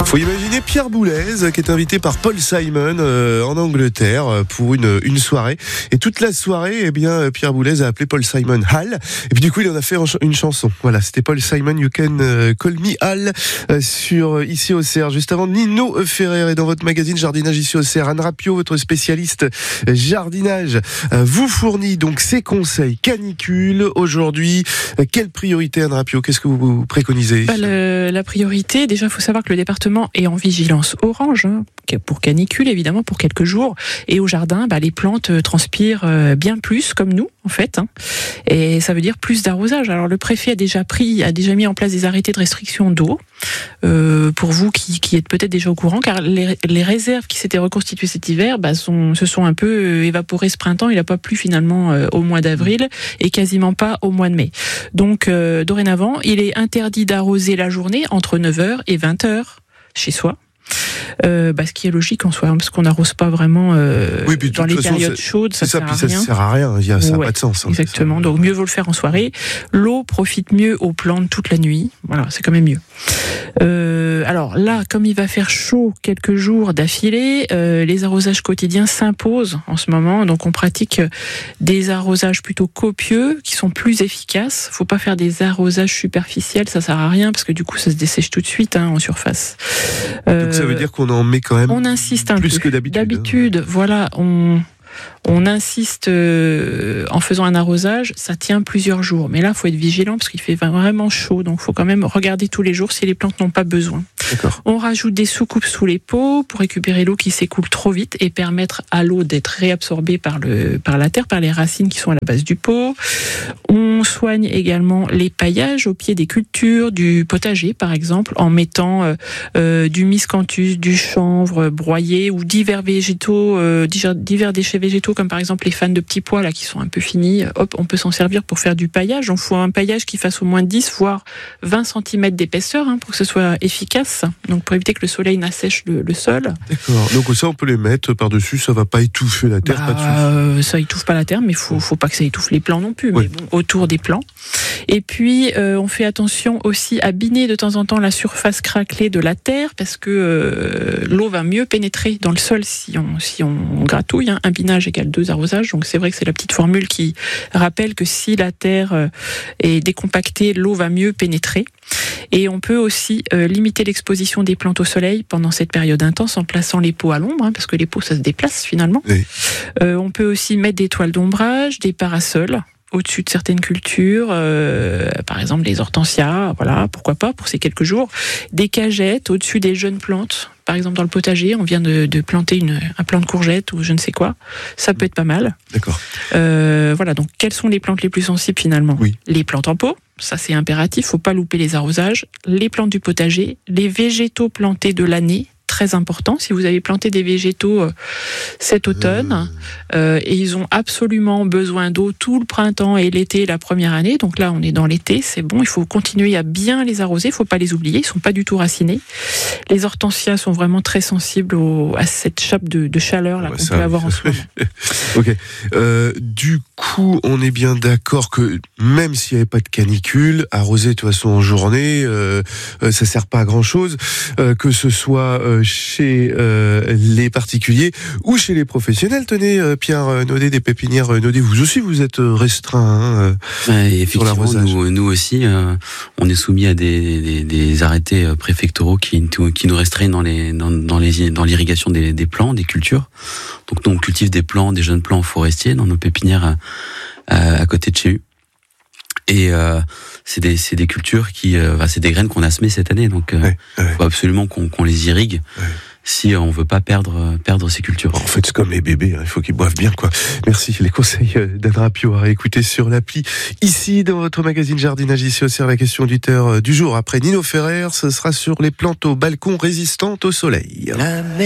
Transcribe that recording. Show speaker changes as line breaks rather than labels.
Faut imaginer Pierre Boulez qui est invité par Paul Simon en Angleterre pour une soirée. Et toute la soirée, eh bien, Pierre Boulez a appelé Paul Simon Hal. Et puis du coup, il en a fait une chanson. Voilà, c'était Paul Simon, You Can Call Me Hal sur Ici au CR. Juste avant, Nino Ferrer est dans votre magazine Jardinage Ici au CR. Anne Rapio, votre spécialiste jardinage, vous fournit donc ses conseils canicule. Aujourd'hui, quelle priorité, Anne Rapio? Qu'est-ce que vous préconisez?
La priorité, déjà, il faut savoir que le département est en vigilance orange, pour canicule, évidemment, pour quelques jours. Et au jardin, les plantes transpirent bien plus, comme nous, en fait. Et ça veut dire plus d'arrosage. Alors, le préfet a déjà mis en place des arrêtés de restriction d'eau. Pour vous qui êtes peut-être déjà au courant, car les réserves qui s'étaient reconstituées cet hiver se sont un peu évaporées ce printemps. Il n'a pas plu finalement au mois d'avril et quasiment pas au mois de mai. Donc dorénavant, il est interdit d'arroser la journée entre 9h et 20h chez soi. Ce qui est logique en soi, parce qu'on n'arrose pas vraiment dans les périodes chaudes, ça sert à rien.
Ça n'a pas de sens.
Exactement, donc mieux vaut le faire en soirée. L'eau profite mieux aux plantes toute la nuit, voilà, c'est quand même mieux. Alors là, comme il va faire chaud quelques jours d'affilée, les arrosages quotidiens s'imposent en ce moment, donc on pratique des arrosages plutôt copieux, qui sont plus efficaces. Faut pas faire des arrosages superficiels, ça sert à rien, parce que du coup ça se dessèche tout de suite en surface.
Donc ça veut dire qu'on en met quand même
on insiste un
plus
peu.
Que d'habitude.
D'habitude, voilà, on insiste en faisant un arrosage, ça tient plusieurs jours. Mais là, il faut être vigilant parce qu'il fait vraiment chaud. Donc, il faut quand même regarder tous les jours si les plantes n'ont pas besoin.
D'accord.
On rajoute des soucoupes sous les pots pour récupérer l'eau qui s'écoule trop vite et permettre à l'eau d'être réabsorbée par la terre, par les racines qui sont à la base du pot. On soigne également les paillages au pied des cultures, du potager par exemple, en mettant du miscanthus, du chanvre broyé ou divers végétaux, divers déchets végétaux comme par exemple les fans de petits pois là qui sont un peu finis. Hop, on peut s'en servir pour faire du paillage. On faut un paillage qui fasse au moins 10 voire 20 cm d'épaisseur pour que ce soit efficace. Donc pour éviter que le soleil n'assèche le sol.
D'accord. Donc ça on peut les mettre par-dessus, ça va pas étouffer la terre, pas de souci.
Ça étouffe pas la terre, mais faut pas que ça étouffe les plants non plus. Oui. Mais bon, autour des plants. Et puis on fait attention aussi à biner de temps en temps la surface craquelée de la terre parce que l'eau va mieux pénétrer dans le sol si on gratouille. Un binage égale 2 arrosages. Donc c'est vrai que c'est la petite formule qui rappelle que si la terre est décompactée, l'eau va mieux pénétrer. Et on peut aussi limiter l'exposition des plantes au soleil pendant cette période intense en plaçant les pots à l'ombre, parce que les pots ça se déplace finalement. Oui. On peut aussi mettre des toiles d'ombrage, des parasols au-dessus de certaines cultures, par exemple les hortensias, voilà, pourquoi pas pour ces quelques jours, des cagettes au-dessus des jeunes plantes. Par exemple, dans le potager, on vient de planter un plant de courgette ou je ne sais quoi. Ça peut être pas mal.
D'accord.
Voilà, donc quelles sont les plantes les plus sensibles finalement ?
Oui.
Les plantes en pot, ça c'est impératif, faut pas louper les arrosages. Les plantes du potager, les végétaux plantés de l'année, très important. Si vous avez planté des végétaux cet automne et ils ont absolument besoin d'eau tout le printemps et l'été, la première année, donc là on est dans l'été, c'est bon, il faut continuer à bien les arroser, il ne faut pas les oublier, ils ne sont pas du tout racinés. Les hortensias sont vraiment très sensibles à cette chape de chaleur là, qu'on peut avoir en ce moment.
Ok. Du coup, on est bien d'accord que même s'il n'y avait pas de canicule, arroser de toute façon en journée, ça ne sert pas à grand chose, que ce soit chez les particuliers ou chez les professionnels. Tenez, Pierre Naudet des pépinières Naudet, vous aussi vous êtes restreint sur l'arrosage.
Nous aussi, on est soumis à des arrêtés préfectoraux qui nous restreignent dans l'irrigation des plants, des cultures. Donc nous on cultive des plants, des jeunes plants forestiers dans nos pépinières à côté de chez eux. Et c'est des cultures c'est des graines qu'on a semées cette année, donc faut absolument qu'on les irrigue si on veut pas perdre ces cultures.
En fait, c'est comme les bébés, il faut qu'ils boivent bien, quoi. Merci. Les conseils d'Anne Rapio à écouter sur l'appli. Ici, dans votre magazine Jardinage Ici au CR, la question auditeur du jour. Après Nino Ferrer, ce sera sur les plantes au balcon résistantes au soleil.